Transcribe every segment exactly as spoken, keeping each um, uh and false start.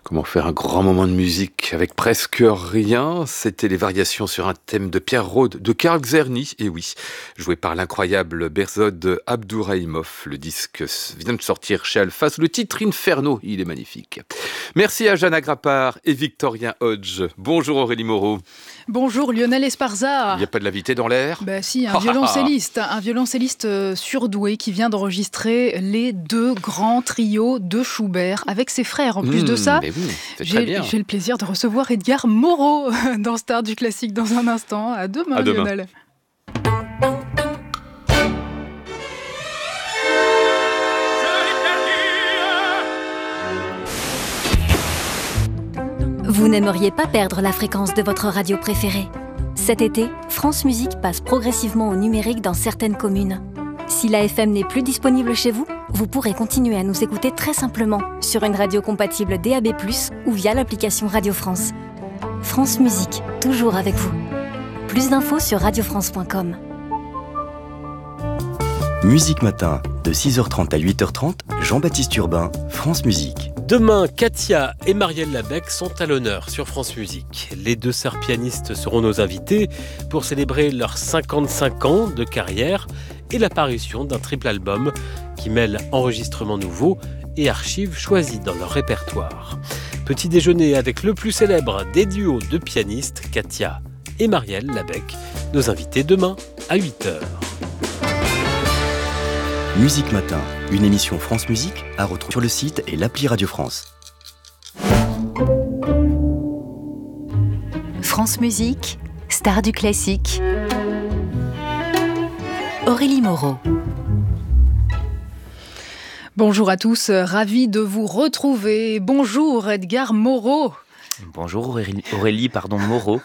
Comment faire un grand moment de musique avec presque rien? C'était les variations sur un thème de Pierre Rode de Karl Czerny, et oui, joué par l'incroyable Berzod Abdourahimov. Le disque vient de sortir chez Alpha sous le titre Inferno, il est magnifique. Merci à Jeanne Agrapar et Victorien Hodge. Bonjour Aurélie Moreau. Bonjour Lionel Esparza. Il n'y a pas de l'invité dans l'air? Bah si, un violoncelliste, un violoncelliste surdoué qui vient d'enregistrer les deux grands trios de Schubert avec ses frères. En plus mmh, de ça, oui, j'ai, j'ai le plaisir de recevoir Edgar Moreau dans Star du Classique dans un instant. À demain, à demain. Lionel. Vous n'aimeriez pas perdre la fréquence de votre radio préférée? Cet été, France Musique passe progressivement au numérique dans certaines communes. Si la F M n'est plus disponible chez vous, vous pourrez continuer à nous écouter très simplement sur une radio compatible D A B plus, ou via l'application Radio France. France Musique, toujours avec vous. Plus d'infos sur radio france point com. Musique Matin, de six heures trente à huit heures trente, Jean-Baptiste Urbain, France Musique. Demain, Katia et Marielle Labec sont à l'honneur sur France Musique. Les deux sœurs pianistes seront nos invitées pour célébrer leurs cinquante-cinq ans de carrière et l'apparition d'un triple album qui mêle enregistrements nouveaux et archives choisies dans leur répertoire. Petit déjeuner avec le plus célèbre des duos de pianistes, Katia et Marielle Labec, nos invités demain à huit heures. Musique Matin, une émission France Musique à retrouver sur le site et l'appli Radio France. France Musique, Star du Classique. Aurélie Moreau. Bonjour à tous, ravi de vous retrouver. Bonjour Edgar Moreau. Bonjour Aurélie, Aurélie pardon, Moreau.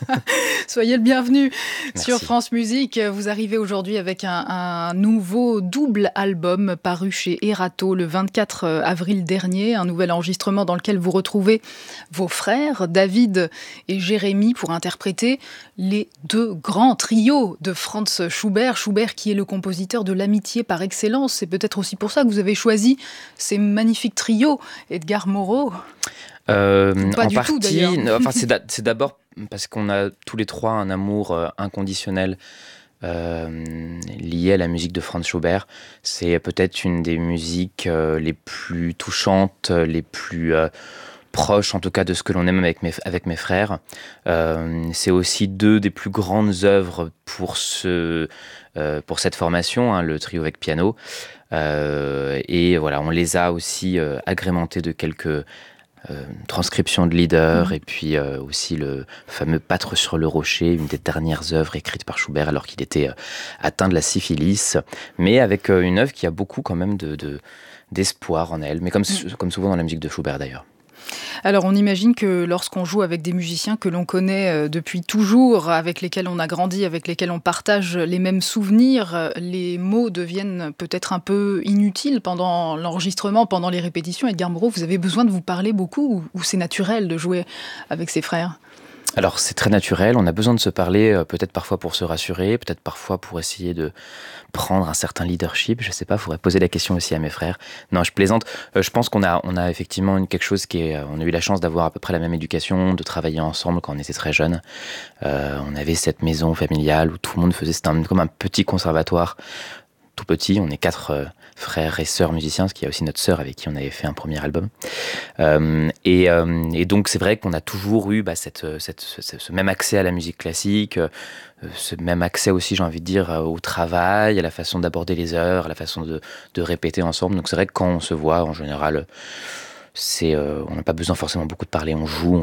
Soyez le bienvenu. Merci. Sur France Musique. Vous arrivez aujourd'hui avec un, un nouveau double album paru chez Erato le vingt-quatre avril dernier. Un nouvel enregistrement dans lequel vous retrouvez vos frères, David et Jérémy, pour interpréter les deux grands trios de Franz Schubert. Schubert qui est le compositeur de l'amitié par excellence. C'est peut-être aussi pour ça que vous avez choisi ces magnifiques trios, Edgar Moreau. Euh, Pas en du partie, tout, d'ailleurs. enfin, c'est, d'a- c'est d'abord parce qu'on a tous les trois un amour euh, inconditionnel euh, lié à la musique de Franz Schubert. C'est peut-être une des musiques euh, les plus touchantes, les plus euh, proches en tout cas de ce que l'on aime avec mes, avec mes frères. Euh, c'est aussi deux des plus grandes œuvres pour, ce, euh, pour cette formation, hein, le trio avec piano. Euh, et voilà, on les a aussi euh, agrémentés de quelques Euh, transcription de leader, mmh. et puis euh, aussi le fameux Pâtre sur le rocher, une des dernières œuvres écrites par Schubert alors qu'il était euh, atteint de la syphilis, mais avec euh, une œuvre qui a beaucoup quand même de, de, d'espoir en elle, mais comme, mmh. comme souvent dans la musique de Schubert d'ailleurs. Alors on imagine que lorsqu'on joue avec des musiciens que l'on connaît depuis toujours, avec lesquels on a grandi, avec lesquels on partage les mêmes souvenirs, les mots deviennent peut-être un peu inutiles pendant l'enregistrement, pendant les répétitions. Edgar Moreau, vous avez besoin de vous parler beaucoup, ou c'est naturel de jouer avec ses frères ? Alors c'est très naturel, on a besoin de se parler, euh, peut-être parfois pour se rassurer, peut-être parfois pour essayer de prendre un certain leadership, je sais pas, il faudrait poser la question aussi à mes frères. Non, je plaisante, euh, je pense qu'on a, on a effectivement une, quelque chose qui est, on a eu la chance d'avoir à peu près la même éducation, de travailler ensemble quand on était très jeunes. Euh, on avait cette maison familiale où tout le monde faisait, c'était un, comme un petit conservatoire, tout petit, on est quatre euh, frères et sœurs musiciens, parce qu'il y a aussi notre sœur avec qui on avait fait un premier album. Euh, et, euh, et donc c'est vrai qu'on a toujours eu bah, cette, cette, ce, ce même accès à la musique classique, euh, ce même accès aussi, j'ai envie de dire, au travail, à la façon d'aborder les heures, à la façon de, de répéter ensemble. Donc c'est vrai que quand on se voit, en général, c'est, euh, on n'a pas besoin forcément beaucoup de parler, on joue,